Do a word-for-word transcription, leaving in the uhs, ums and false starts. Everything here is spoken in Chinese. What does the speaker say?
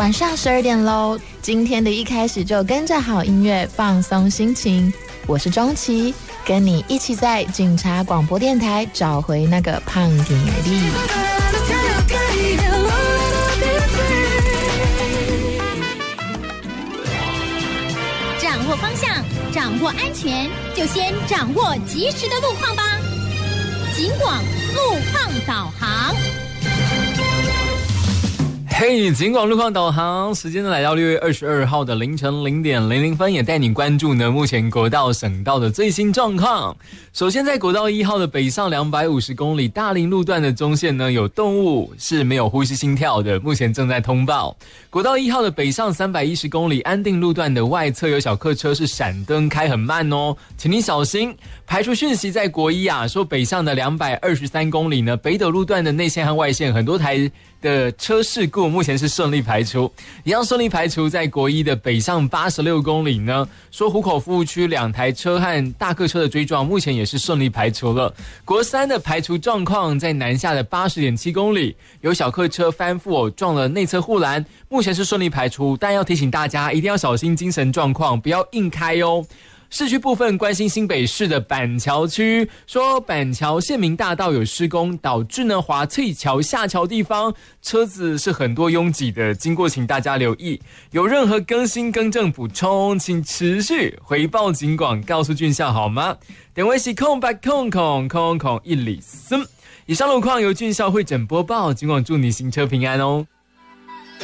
晚上十二点喽，今天的一开始就跟着好音乐放松心情。我是钟琪，跟你一起在警察广播电台找回那个胖点力。 掌握方向，掌握安全，就先掌握及时的路况吧。警广路况导航。 嘿，警广路况导航，时间呢来到六月二十二号的凌晨零点零零分，也带你关注呢目前国道省道的最新状况。首先在国道一号的北上两百五十公里大林路段的中线呢有动物是没有呼吸心跳的，目前正在通报。国道一号的北上三百一十公里安定路段的外侧有小客车是闪灯开很慢哦，请你小心。排除讯息在国一啊，说北上的两百二十三公里呢，北斗路段的内线和外线很多台的车事故目前是顺利排除，一样顺利排除在国一的北上八十六公里呢，说湖口服务区两台车和大客车的追撞目前也是顺利排除了。国三的排除状况在南下的 八十点七公里，有小客车翻覆哦撞了内侧护栏，目前是顺利排除，但要提醒大家一定要小心精神状况，不要硬开哦。市区部分关心新北市的板桥区，说板桥县民大道有施工，导致呢华翠桥下桥地方车子是很多拥挤的，经过请大家留意。有任何更新更正补充，请持续回报警广，告诉俊孝好吗？电话是空八空空空空一里森。以上路况由俊孝会诊播报，警广祝你行车平安哦。